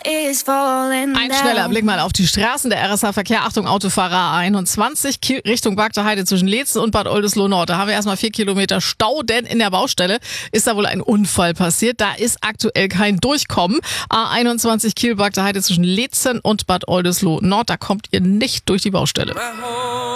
Ein schneller Blick mal auf die Straßen. Der RSH-Verkehr. Achtung, Autofahrer A21 Richtung Bagda Heide zwischen Leetzen und Bad Oldesloe Nord. Da haben wir erstmal 4 Kilometer Stau, denn in der Baustelle ist da wohl ein Unfall passiert. Da ist aktuell kein Durchkommen. A21 Kiel Bagda Heide zwischen Leetzen und Bad Oldesloe Nord. Da kommt ihr nicht durch die Baustelle.